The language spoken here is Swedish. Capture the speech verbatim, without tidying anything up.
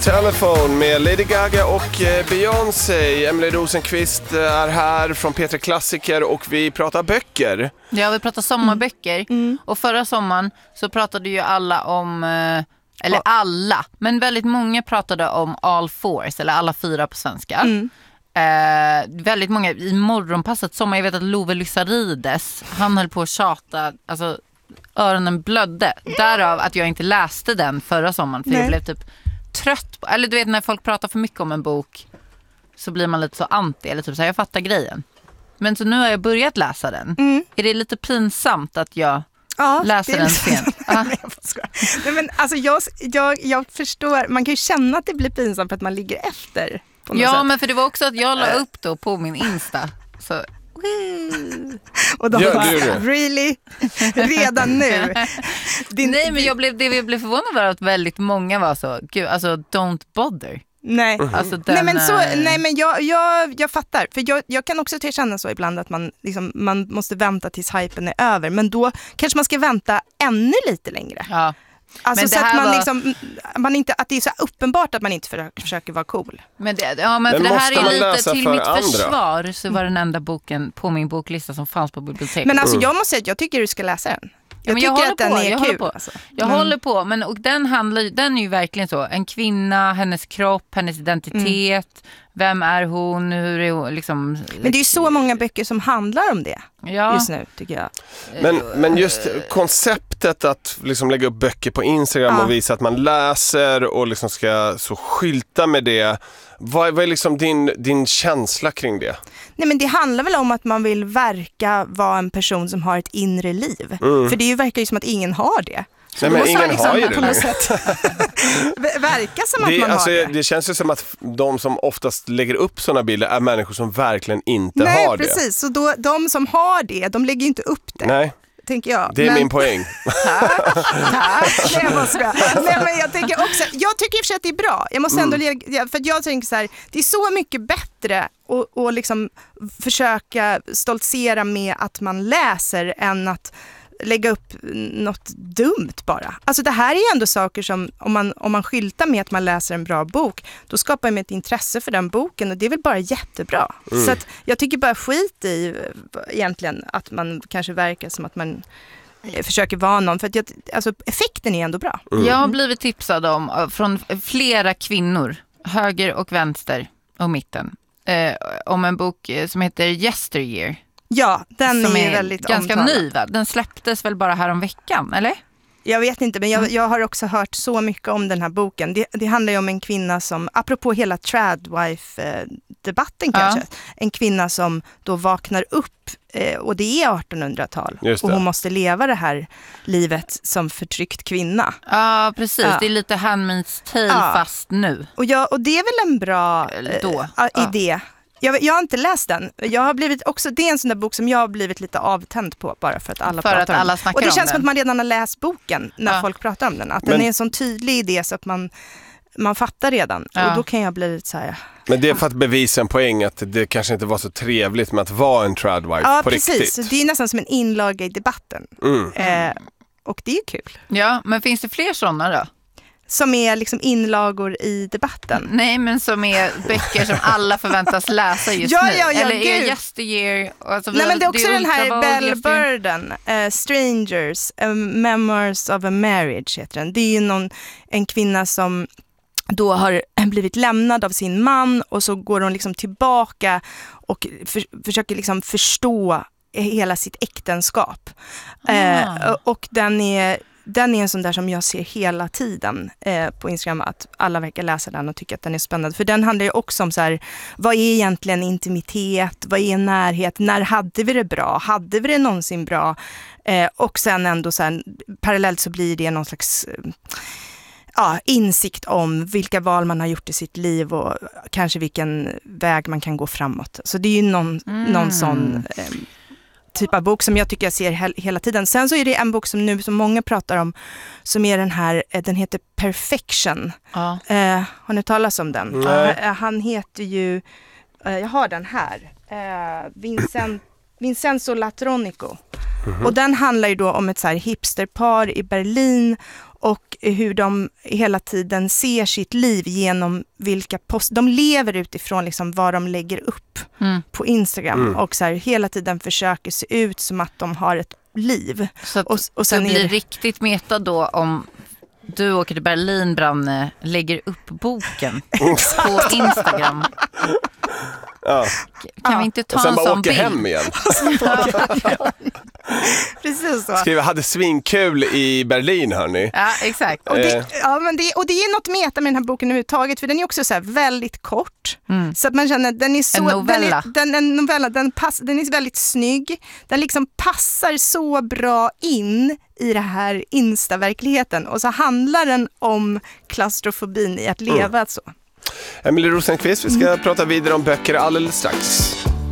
Telephone med Lady Gaga och Beyoncé. Emily Rosenqvist är här från P tre Klassiker och vi pratar böcker. Ja, vi pratar sommarböcker. Mm. Och förra sommaren så pratade ju alla om, eller alla, men väldigt många pratade om All Fours, eller alla fyra på svenska. Mm. Eh, väldigt många i morgonpasset sommar, jag vet att Love Lyssarides, han höll på att tjata, alltså öronen blödde. Därav att jag inte läste den förra sommaren, för Nej. jag blev typ trött på, eller du vet när folk pratar för mycket om en bok så blir man lite så anti, eller typ så här, jag fattar grejen. Men så nu har jag börjat läsa den. Mm. Är det lite pinsamt att jag ja, läser den sent? Nej, men alltså jag, jag, jag förstår, man kan ju känna att det blir pinsamt för att man ligger efter på något Ja, sätt. Men för det var också att jag la upp då på min Insta. Så och de bara, really? Redan nu? Din, Nej, men jag blev, det jag blev förvånad var att väldigt många var så, gud, alltså don't bother. Nej, alltså, den, nej men, så, nej, men jag, jag, jag fattar. För jag, jag kan också känna så ibland att man, liksom, man måste vänta tills hypen är över. Men då kanske man ska vänta ännu lite längre. Ja. Alltså men så att man var... liksom, man inte, att det är så uppenbart att man inte för, försöker vara cool. Men det, ja, men, men för det här är lite till mitt andra? försvar så var den enda boken på min boklista som fanns på biblioteket. Men alltså jag måste säga att jag tycker du ska läsa den. Jag ja, tycker jag att den på, är jag kul. Håller på. Alltså. Jag mm. håller på, men och den handlar, den är ju verkligen så. En kvinna, hennes kropp, hennes identitet. Mm. Vem är hon? Hur är hon? Liksom, men det är ju så många böcker som handlar om det ja. just nu, tycker jag. Men, men just konceptet att liksom lägga upp böcker på Instagram ja. och visa att man läser och liksom ska så skylta med det. Vad, vad är liksom din, din känsla kring det? Nej, men det handlar väl om att man vill verka vara en person som har ett inre liv. Mm. För det verkar ju som att ingen har det. Nej, men ingen liksom, har ju det på något sätt. Verkar som det, att man alltså, har det. Det känns ju som att de som oftast lägger upp sådana bilder är människor som verkligen inte Nej, har precis. det. Nej, precis. Så då, de som har det, de lägger inte upp det. Nej. Tänker jag. Det är men... min poäng. Tack, tack. Nej, jag måste Nej, men jag tänker också, jag tycker i och för sig att det är bra. Jag måste ändå mm. lägga, för jag tänker så här, det är så mycket bättre att, att liksom försöka stoltsera med att man läser än att lägga upp något dumt bara. Alltså det här är ju ändå saker som, om man, om man skyltar med att man läser en bra bok, då skapar man ett intresse för den boken och det är väl bara jättebra. Mm. Så att jag tycker bara skit i egentligen att man kanske verkar som att man försöker vara någon, för att jag, alltså effekten är ändå bra. Mm. Jag har blivit tipsad om från flera kvinnor, höger och vänster och mitten, eh, om en bok som heter Yesteryear. Ja, den som är, är väldigt ganska omtalad. ny, va? Den släpptes väl bara här om veckan, eller? Jag vet inte, men jag, jag har också hört så mycket om den här boken. Det, det handlar ju om en kvinna som, apropå hela tradwife-debatten kanske, ja. en kvinna som då vaknar upp, eh, och det är artonhundratal, och hon måste leva det här livet som förtryckt kvinna. Ja, precis. Ja. Det är lite Handmaid's Tale ja. fast nu. Och, jag, och det är väl en bra då. Eh, idé. Jag, jag har inte läst den. Jag har blivit också, det är en sån där bok som jag har blivit lite avtänd på bara för att alla för pratar att alla om snackar Och det om känns den. som att man redan har läst boken när ja. folk pratar om den. Att men, den är en sån tydlig idé så att man, man fattar redan. Ja. Och då kan jag bli lite så här... Men det är för att bevisa en poäng att det kanske inte var så trevligt med att vara en tradwife ja, på precis. riktigt. Så det är nästan som en inlaga i debatten. Mm. Eh, och det är kul. Ja, men finns det fler sådana då? Som är liksom inlagor i debatten. Nej, men som är böcker som alla förväntas läsa just ja, nu. Ja, ja, Eller gud. är Yesteryear. Alltså, Nej, men det är också det är den här Belle yesteryear. Burden, uh, Strangers, uh, Memoirs of a Marriage heter den. Det är ju någon, en kvinna som då har blivit lämnad av sin man och så går hon liksom tillbaka och för, försöker liksom förstå hela sitt äktenskap. Ah. Uh, och den är... Den är en sån där som jag ser hela tiden eh, på Instagram, att alla verkar läsa den och tycker att den är spännande. För den handlar ju också om så här, vad är egentligen intimitet? Vad är närhet? När hade vi det bra? Hade vi det någonsin bra? Eh, och sen ändå så här, parallellt så blir det någon slags eh, ja, insikt om vilka val man har gjort i sitt liv och kanske vilken väg man kan gå framåt. Så det är ju någon, mm. någon sån... Eh, typ av bok som jag tycker jag ser he- hela tiden. Sen så är det en bok som nu som många pratar om som är den här, den heter Perfection. Ja. Eh, har ni talat om den? Eh, han heter ju, eh, jag har den här, eh, Vincent, Vincenzo Latronico. Mm-hmm. Och den handlar ju då om ett så här hipsterpar i Berlin och hur de hela tiden ser sitt liv genom vilka post... De lever utifrån liksom vad de lägger upp mm. på Instagram mm. och så här, hela tiden försöker se ut som att de har ett liv. Så att och, och sen det blir det... riktigt meta då om du åker till Berlin, Branne, lägger upp boken på Instagram. Ja. Kan ja. vi inte ta och sen en bara sån åka bild? hem igen. Precis så. Skriva, hade svinkul i Berlin, hörni. Ja, exakt. Och det, ja, men det, och det är något meta med den här boken överhuvudtaget, för den är också så här väldigt kort. Mm. Så att man känner den är så... En novella. Den är, den, en novella, den, pass, den är väldigt snygg. Den liksom passar så bra in i det här Insta-verkligheten. Och så handlar den om klaustrofobin i att leva mm. så. Emelie Rosenqvist, vi ska mm. prata vidare om böcker alldeles strax.